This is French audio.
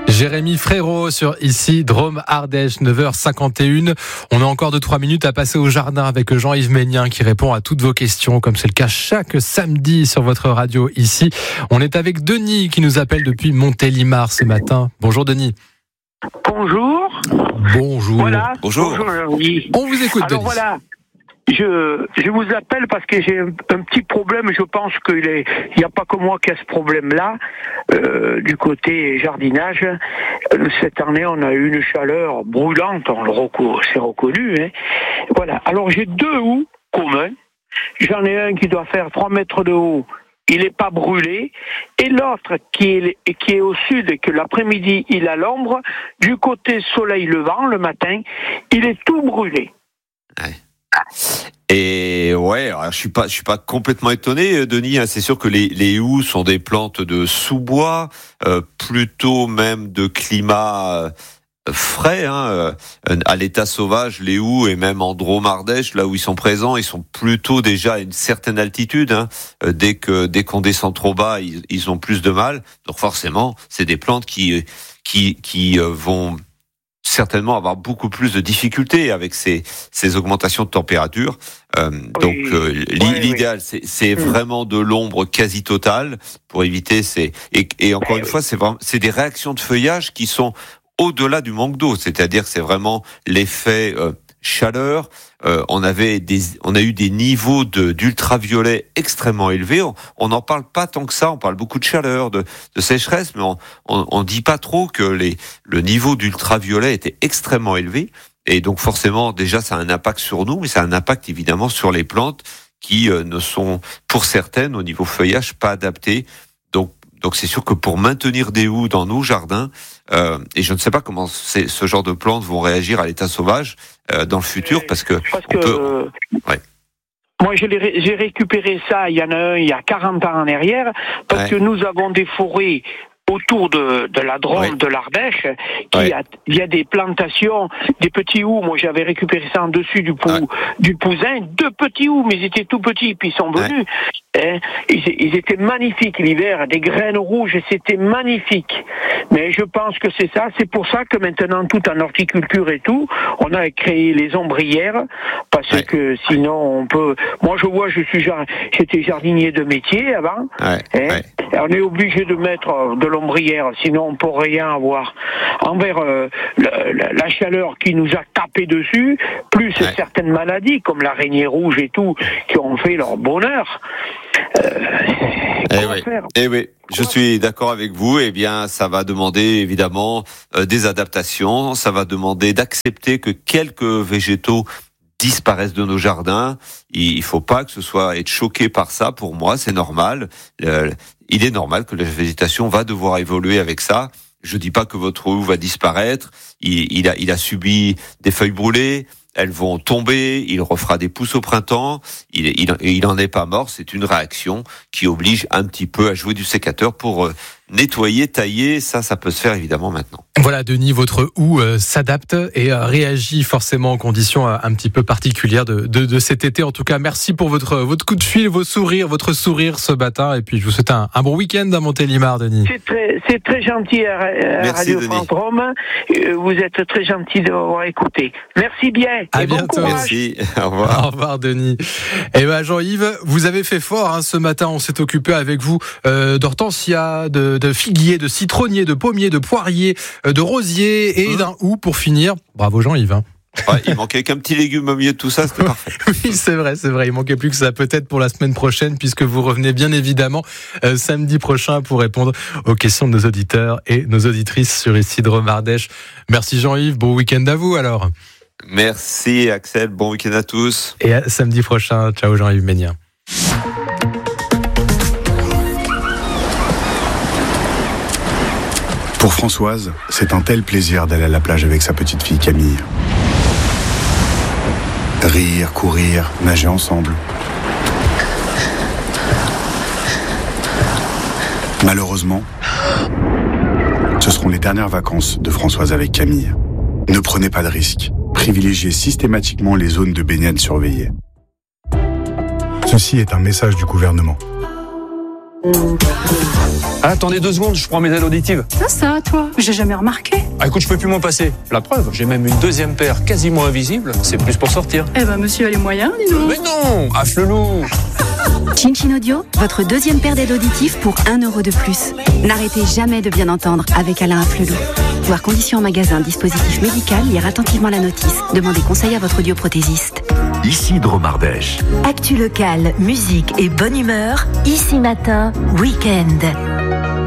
Jérémy Frérot sur ici, Drôme Ardèche, 9h51. On a encore 2-3 minutes à passer au jardin avec Jean-Yves Ménien qui répond à toutes vos questions, comme c'est le cas chaque samedi sur votre radio ici. On est avec Denis qui nous appelle depuis Montélimar ce matin. Bonjour Denis. Bonjour. Bonjour. Voilà. Bonjour. Oui. On vous écoute, Alors Denis. voilà. Je vous appelle parce que j'ai un petit problème. Je pense qu'il n'y a pas que moi qui a ce problème-là du côté jardinage. Cette année, on a eu une chaleur brûlante. C'est reconnu. Hein. Voilà. Alors j'ai 2 houes communs. J'en ai un qui doit faire 3 mètres de haut. Il n'est pas brûlé. Et l'autre qui est au sud et que l'après-midi il a l'ombre. Du côté soleil levant le matin, il est tout brûlé. Ouais. Et ouais, alors je suis pas complètement étonné, Denis. C'est sûr que les houes sont des plantes de sous-bois, plutôt même de climat frais. À l'état sauvage, les houes et même en Drôme Ardèche, là où ils sont présents, ils sont plutôt déjà à une certaine altitude. Dès qu'on descend trop bas, ils ont plus de mal. Donc forcément, c'est des plantes qui vont certainement avoir beaucoup plus de difficultés avec ces augmentations de température. L'idéal, c'est vraiment de l'ombre quasi totale pour éviter et encore une fois, c'est des réactions de feuillage qui sont au-delà du manque d'eau. C'est-à-dire que c'est vraiment l'effet chaleur. On a eu des niveaux d'ultraviolet extrêmement élevés. On n'en parle pas tant que ça. On parle beaucoup de chaleur, de sécheresse, mais on dit pas trop que le niveau d'ultraviolet était extrêmement élevé. Et donc forcément, déjà, ça a un impact sur nous, mais ça a un impact évidemment sur les plantes qui ne sont, pour certaines, au niveau feuillage, pas adaptées. Donc c'est sûr que pour maintenir des houes dans nos jardins, et je ne sais pas comment ce genre de plantes vont réagir à l'état sauvage dans le futur, parce que ouais. Moi, j'ai récupéré ça, il y en a un il y a 40 ans en arrière, parce que nous avons des forêts autour de la Drôme, de l'Ardèche, il y a des plantations, des petits houes. Moi, j'avais récupéré ça en dessus du Pouzin, 2 petits houes, mais ils étaient tout petits, puis ils sont venus. Ils étaient magnifiques l'hiver, des graines rouges, et c'était magnifique. Mais je pense que c'est pour ça que maintenant, tout en horticulture et tout, on a créé les ombrières, parce que sinon on peut... Moi, j'étais jardinier de métier avant, on est obligé de mettre de l'ombrière, sinon on peut rien avoir. Envers la chaleur qui nous a tapé dessus, plus certaines maladies, comme l'araignée rouge et tout, qui ont fait leur bonheur. Oui, je suis d'accord avec vous. Eh bien, ça va demander évidemment des adaptations. Ça va demander d'accepter que quelques végétaux disparaissent de nos jardins. Il faut pas que ce soit être choqué par ça. Pour moi, c'est normal. Il est normal que la végétation va devoir évoluer avec ça. Je dis pas que votre houe va disparaître. Il a subi des feuilles brûlées. Elles vont tomber, il refera des pousses au printemps, il en est pas mort, c'est une réaction qui oblige un petit peu à jouer du sécateur pour nettoyer, tailler, ça peut se faire évidemment maintenant. Voilà Denis, votre houe s'adapte et réagit forcément aux conditions un petit peu particulières de cet été. En tout cas, merci pour votre coup de fil, votre sourire ce matin, et puis je vous souhaite un bon week-end à Montélimar, Denis. C'est très gentil à Radio France Drôme. Vous êtes très gentil de m'avoir écouté. Merci bien. À et bientôt. Bon Merci. Au revoir. Au revoir, Denis. Et Jean-Yves, vous avez fait fort ce matin. On s'est occupé avec vous d'hortensia, de figuier, de citronnier, de pommier, de poirier, de rosier et d'un hou pour finir. Bravo Jean-Yves. Il manquait qu'un petit légume au milieu de tout ça, c'était parfait. Oui, c'est vrai. Il manquait plus que ça, peut-être pour la semaine prochaine, puisque vous revenez bien évidemment samedi prochain pour répondre aux questions de nos auditeurs et nos auditrices sur ici Drôme Ardèche. Merci Jean-Yves, bon week-end à vous alors. Merci Axel, bon week-end à tous. Et à samedi prochain, ciao Jean-Yves Ménien. Pour Françoise, c'est un tel plaisir d'aller à la plage avec sa petite fille Camille. Rire, courir, nager ensemble. Malheureusement, ce seront les dernières vacances de Françoise avec Camille. Ne prenez pas de risques. Privilégiez systématiquement les zones de baignade surveillées. Ceci est un message du gouvernement. Attendez 2 secondes, je prends mes aides auditives. Ça, toi, j'ai jamais remarqué. Écoute, je peux plus m'en passer. La preuve, j'ai même une deuxième paire quasiment invisible. C'est plus pour sortir. Eh ben, monsieur a les moyens, dis donc. Mais non, Afflelou. Chin Audio, votre deuxième paire d'aides auditives pour 1 euro de plus. N'arrêtez jamais de bien entendre avec Alain Afflelou. Voir conditions en magasin, dispositif médical, lire attentivement la notice. Demandez conseil à votre audioprothésiste. Ici Drôme Ardèche. Actu locale, musique et bonne humeur. Ici Matin, week-end.